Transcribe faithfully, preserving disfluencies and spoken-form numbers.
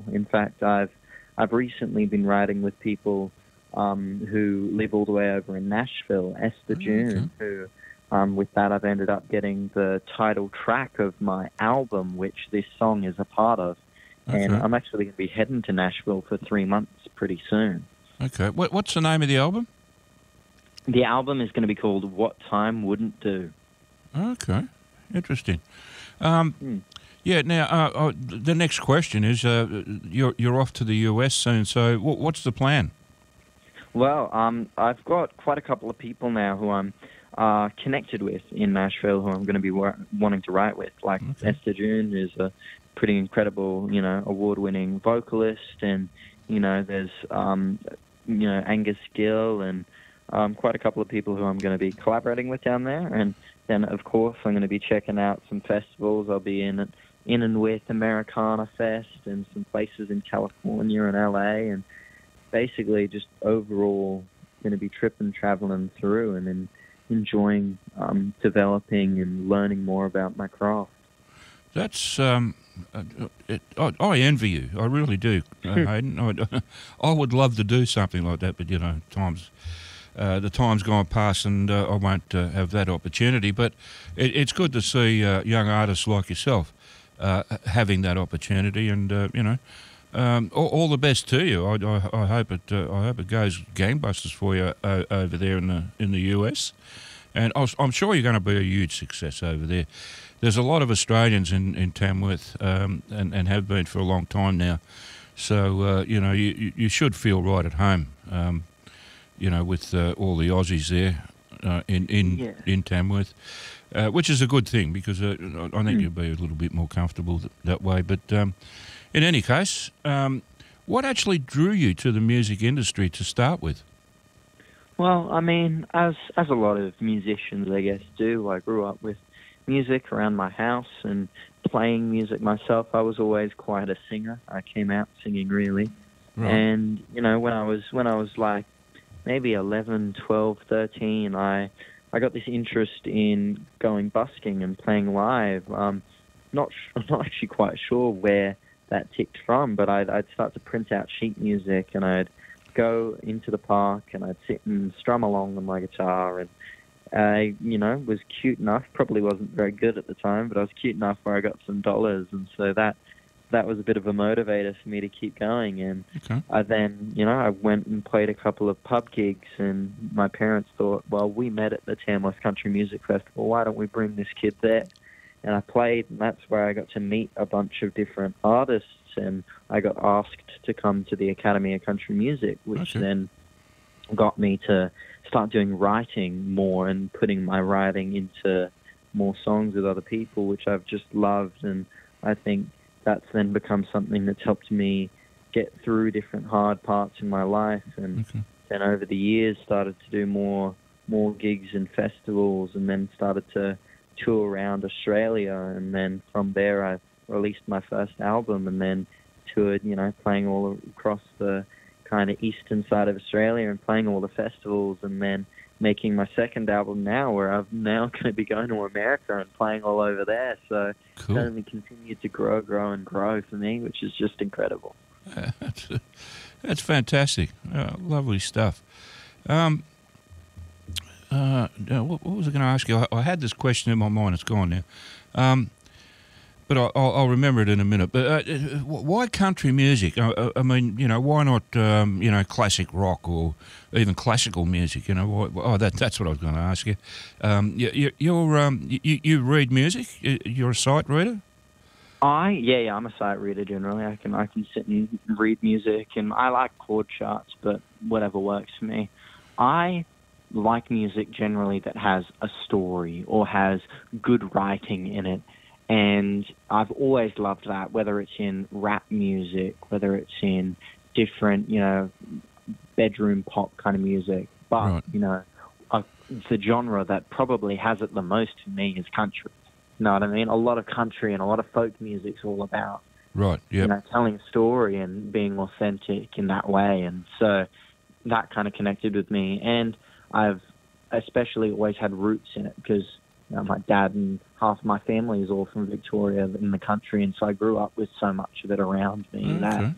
In fact, I've I've recently been writing with people um, who live all the way over in Nashville, Esther Oh, okay. June, who um, with that I've ended up getting the title track of my album, which this song is a part of. And Okay. I'm actually going to be heading to Nashville for three months pretty soon. Okay. What, what's the name of the album? The album is going to be called What Time Wouldn't Do. Okay. Interesting. Um, Hmm. Yeah. Now, uh, uh, the next question is: uh, you're you're off to the U S soon. So, what, what's the plan? Well, um, I've got quite a couple of people now who I'm uh, connected with in Nashville who I'm going to be wa- wanting to write with, like Okay. Esther June, who's a pretty incredible, you know, award-winning vocalist, and you know, there's um, you know Angus Gill and um, quite a couple of people who I'm going to be collaborating with down there, and then of course I'm going to be checking out some festivals. I'll be in in and with Americana Fest and some places in California and L A, and basically just overall going to be tripping, traveling through, and then enjoying um, developing and learning more about my craft. That's um, uh, it, I, I envy you. I really do, uh, Hayden. I, I would love to do something like that, but you know, times uh, the time's gone past, and uh, I won't uh, have that opportunity. But it, it's good to see uh, young artists like yourself uh, having that opportunity, and uh, you know. Um, all, all the best to you. I, I, I hope it. Uh, I hope it goes gangbusters for you uh, over there in the in the U S. And I was, I'm sure you're going to be a huge success over there. There's a lot of Australians in in Tamworth, um, and and have been for a long time now. So uh, you know you, you you should feel right at home. Um, you know with uh, all the Aussies there uh, in in Yeah. in Tamworth. Uh, which is a good thing because uh, I think Mm. you'll be a little bit more comfortable th- that way. But um, in any case, um, what actually drew you to the music industry to start with? Well, I mean, as as a lot of musicians, I guess, do. I grew up with music around my house and playing music myself. I was always quite a singer. I came out singing, really. Right. And you know, when I was when I was like maybe eleven, twelve, thirteen, I I got this interest in going busking and playing live. Um, not sh- I'm not actually quite sure where that ticked from, but I'd I'd start to print out sheet music, and I'd go into the park and I'd sit and strum along on my guitar, and I, you know, was cute enough. Probably wasn't very good at the time, but I was cute enough where I got some dollars, and so that that was a bit of a motivator for me to keep going. And Okay. I then, you know, I went and played a couple of pub gigs, and my parents thought, well, we met at the Tamworth Country Music Festival. Why don't we bring this kid there? And I played, and that's where I got to meet a bunch of different artists, and I got asked to come to the Academy of Country Music, which Okay. then got me to start doing writing more and putting my writing into more songs with other people, which I've just loved. And I think that's then become something that's helped me get through different hard parts in my life. And Okay. then over the years started to do more more gigs and festivals, and then started to tour around Australia. And then from there I released my first album, and then toured, you know, playing all across the kind of eastern side of Australia and playing all the festivals, and then making my second album now, where I'm now going to be going to America and playing all over there. So it's Cool. only continued to grow, grow, and grow for me, which is just incredible. Uh, that's, that's fantastic. Uh, lovely stuff. Um, uh, now, what, what was I going to ask you? I, I had this question in my mind. It's gone now. Um, but I, I'll, I'll remember it in a minute. But uh, uh, why country music? I, I mean, you know, why not, um, you know, classic rock or even classical music? You know, why, oh, that, that's what I was going to ask you. Um, you, you, you're, um, you, you read music? You're a sight reader? I yeah yeah I'm a sight reader generally. I can I can sit and read music, and I like chord charts, but whatever works for me. I like music generally that has a story or has good writing in it, and I've always loved that. Whether it's in rap music, whether it's in different, you know, bedroom pop kind of music, but Right. you know, uh, the genre that probably has it the most for me is country. You know what I mean? A lot of country and a lot of folk music's all about, Right, you yep. know, telling a story and being authentic in that way. And so that kind of connected with me. And I've especially always had roots in it because, you know, my dad and half of my family is all from Victoria in the country. And so I grew up with so much of it around me that Okay.